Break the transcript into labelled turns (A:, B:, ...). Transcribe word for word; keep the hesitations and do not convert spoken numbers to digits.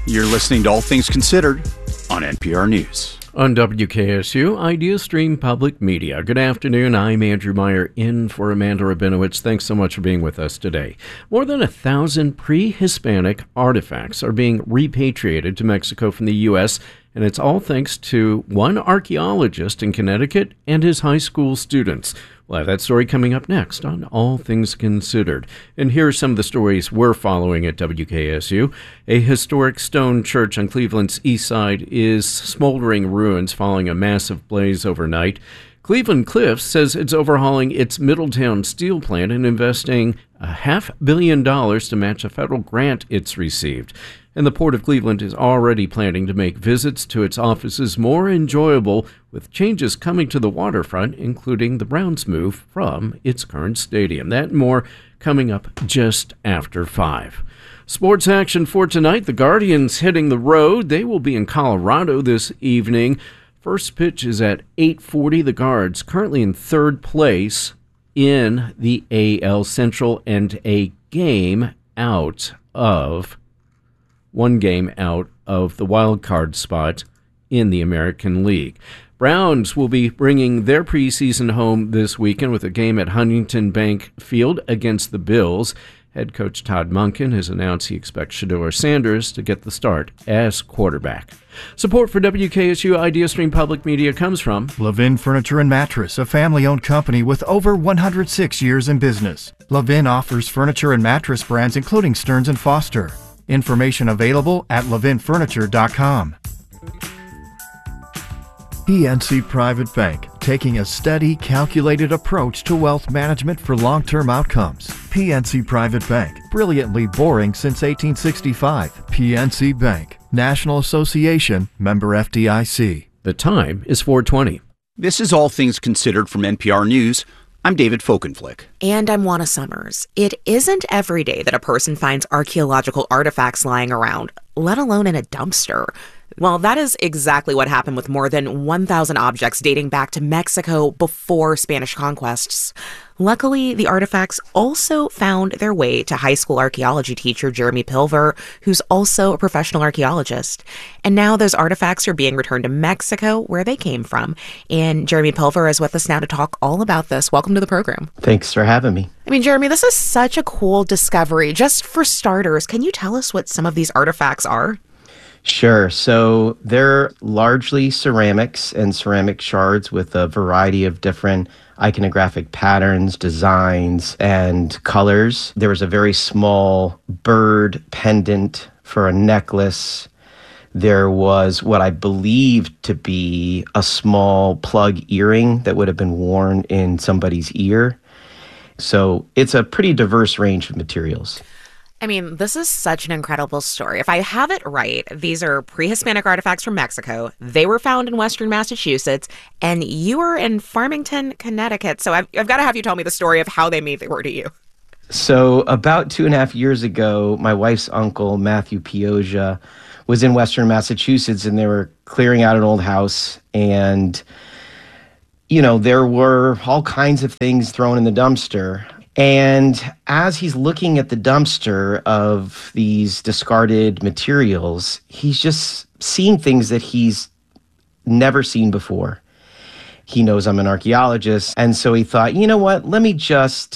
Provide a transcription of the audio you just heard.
A: You're listening to All Things Considered on N P R News.
B: On W K S U, IdeaStream Public Media. Good afternoon. I'm Andrew Meyer, in for Amanda Rabinowitz. Thanks so much for being with us today. More than a thousand pre-Hispanic artifacts are being repatriated to Mexico from the U S, and it's all thanks to one archaeologist in Connecticut and his high school students. We'll have that story coming up next on All Things Considered. And here are some of the stories we're following at W K S U. A historic stone church on Cleveland's east side is smoldering ruins following a massive blaze overnight. Cleveland Cliffs says it's overhauling its Middletown steel plant and investing a half billion dollars to match a federal grant it's received. And the Port of Cleveland is already planning to make visits to its offices more enjoyable, with changes coming to the waterfront, including the Browns' move from its current stadium. That and more coming up just after five. Sports action for tonight. The Guardians hitting the road. They will be in Colorado this evening. First pitch is at eight forty. The Guards currently in third place in the A L Central and a game out of one game out of the wild card spot in the American League. Browns will be bringing their preseason home this weekend with a game at Huntington Bank Field against the Bills. Head coach Todd Monken has announced he expects Shedeur Sanders to get the start as quarterback. Support for W K S U IdeaStream Public Media comes from
C: Levin Furniture and Mattress, a family-owned company with over one hundred six years in business. Levin offers furniture and mattress brands including Stearns and Foster. Information available at levin furniture dot com. P N C Private Bank, taking a steady, calculated approach to wealth management for long-term outcomes. P N C Private Bank, brilliantly boring since eighteen sixty-five. P N C Bank, National Association, member F D I C.
B: The time is four twenty.
A: This is All Things Considered from N P R News. I'm David Folkenflick.
D: And I'm Juana Summers. It isn't every day that a person finds archaeological artifacts lying around, let alone in a dumpster. Well, that is exactly what happened with more than one thousand objects dating back to Mexico before Spanish conquests. Luckily, the artifacts also found their way to high school archaeology teacher Jeremy Pilver, who's also a professional archaeologist. And now those artifacts are being returned to Mexico, where they came from. And Jeremy Pilver is with us now to talk all about this. Welcome to the program.
E: Thanks for having me.
D: I mean, Jeremy, this is such a cool discovery. Just for starters, can you tell us what some of these artifacts are?
E: Sure. So they're largely ceramics and ceramic shards with a variety of different iconographic patterns, designs, and colors. There was a very small bird pendant for a necklace. There was what I believed to be a small plug earring that would have been worn in somebody's ear. So it's a pretty diverse range of materials.
D: I mean, this is such an incredible story. If I have it right, these are pre-Hispanic artifacts from Mexico. They were found in Western Massachusetts, and you were in Farmington, Connecticut. So I've, I've got to have you tell me the story of how they made their way to you.
E: So about two and a half years ago, my wife's uncle, Matthew Pioggia, was in Western Massachusetts, and they were clearing out an old house. And, you know, there were all kinds of things thrown in the dumpster. And as he's looking at the dumpster of these discarded materials, he's just seeing things that he's never seen before. He knows I'm an archaeologist, and so he thought, you know what, let me just